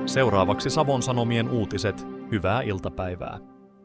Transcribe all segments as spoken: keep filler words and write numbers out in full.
Seuraavaksi Savon Sanomien uutiset. Hyvää iltapäivää.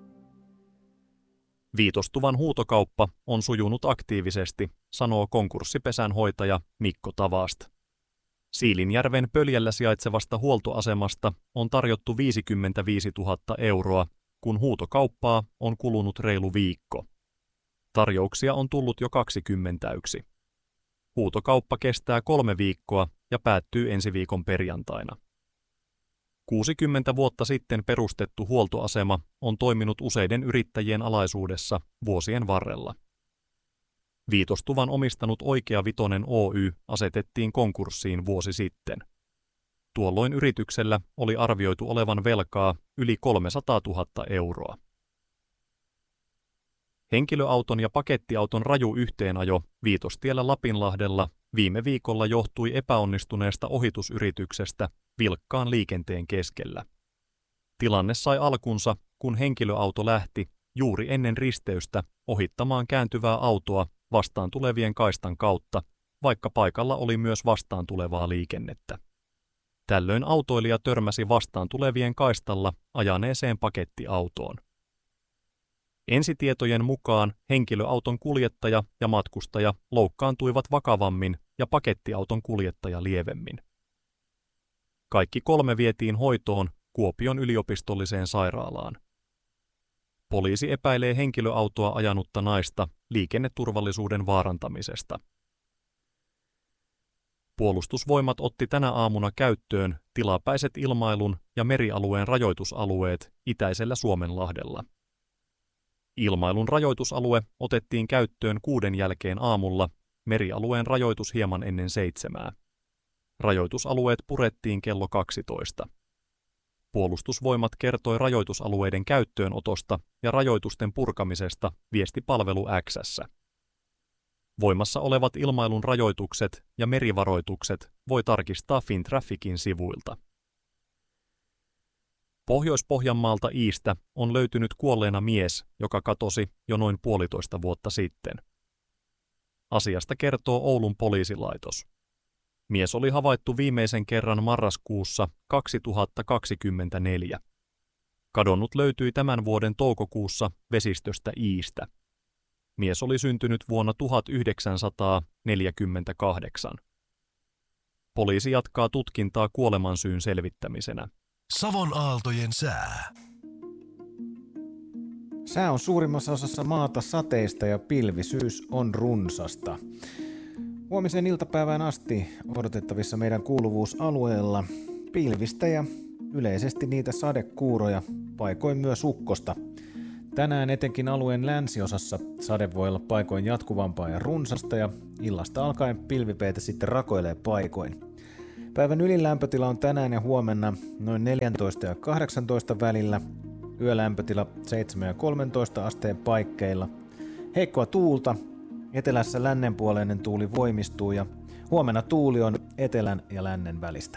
Viitostuvan huutokauppa on sujunut aktiivisesti, sanoo konkurssipesän hoitaja Mikko Tavast. Siilinjärven Pöljällä sijaitsevasta huoltoasemasta on tarjottu viisikymmentäviisituhatta euroa, kun huutokauppaa on kulunut reilu viikko. Tarjouksia on tullut jo kaksikymmentäyksi. Huutokauppa kestää kolme viikkoa ja päättyy ensi viikon perjantaina. kuusikymmentä vuotta sitten perustettu huoltoasema on toiminut useiden yrittäjien alaisuudessa vuosien varrella. Viitostuvan omistanut Oikea Vitonen Oy asetettiin konkurssiin vuosi sitten. Tuolloin yrityksellä oli arvioitu olevan velkaa yli kolmesataatuhatta euroa. Henkilöauton ja pakettiauton raju yhteenajo Viitostiellä Lapinlahdella viime viikolla johtui epäonnistuneesta ohitusyrityksestä vilkkaan liikenteen keskellä. Tilanne sai alkunsa, kun henkilöauto lähti juuri ennen risteystä ohittamaan kääntyvää autoa vastaan tulevien kaistan kautta, vaikka paikalla oli myös vastaan tulevaa liikennettä. Tällöin autoilija törmäsi vastaan tulevien kaistalla ajaneeseen pakettiautoon. Ensitietojen mukaan henkilöauton kuljettaja ja matkustaja loukkaantuivat vakavammin ja pakettiauton kuljettaja lievemmin. Kaikki kolme vietiin hoitoon Kuopion yliopistolliseen sairaalaan. Poliisi epäilee henkilöautoa ajanutta naista liikenneturvallisuuden vaarantamisesta. Puolustusvoimat otti tänä aamuna käyttöön tilapäiset ilmailun ja merialueen rajoitusalueet itäisellä Suomenlahdella. Ilmailun rajoitusalue otettiin käyttöön kuuden jälkeen aamulla, merialueen rajoitus hieman ennen seitsemää. Rajoitusalueet purettiin kello kaksitoista. Puolustusvoimat kertoi rajoitusalueiden käyttöönotosta ja rajoitusten purkamisesta viestipalvelu X:ssä. Voimassa olevat ilmailun rajoitukset ja merivaroitukset voi tarkistaa Fintrafficin sivuilta. Pohjois-Pohjanmaalta Iistä on löytynyt kuolleena mies, joka katosi jo noin puolitoista vuotta sitten. Asiasta kertoo Oulun poliisilaitos. Mies oli havaittu viimeisen kerran marraskuussa kaksituhattakaksikymmentäneljä. Kadonnut löytyi tämän vuoden toukokuussa vesistöstä Iistä. Mies oli syntynyt vuonna tuhatyhdeksänsataaneljäkymmentäkahdeksan. Poliisi jatkaa tutkintaa kuolemansyyn selvittämisenä. Savon aaltojen sää. Sää on suurimmassa osassa maata sateista ja pilvisyys on runsasta. Huomiseen iltapäivään asti odotettavissa meidän kuuluvuusalueella pilvistä ja yleisesti niitä sadekuuroja, paikoin myös ukkosta. Tänään etenkin alueen länsiosassa sade voi olla paikoin jatkuvampaa ja runsasta ja illasta alkaen pilvipeitä sitten rakoilee paikoin. Päivän ylin lämpötila on tänään ja huomenna noin neljätoista ja kahdeksantoista välillä, yölämpötila seitsemän ja kolmetoista asteen paikkeilla. Heikkoa tuulta, etelässä lännenpuoleinen tuuli voimistuu ja huomenna tuuli on etelän ja lännen välistä.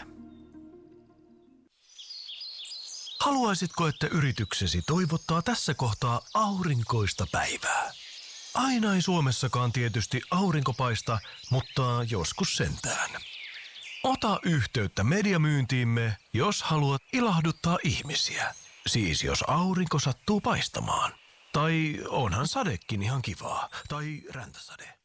Haluaisitko, että yrityksesi toivottaa tässä kohtaa aurinkoista päivää? Aina ei Suomessakaan tietysti aurinko paista, mutta joskus sentään. Ota yhteyttä mediamyyntiimme, jos haluat ilahduttaa ihmisiä. Siis jos aurinko sattuu paistamaan. Tai onhan sadekin ihan kivaa. Tai räntäsade.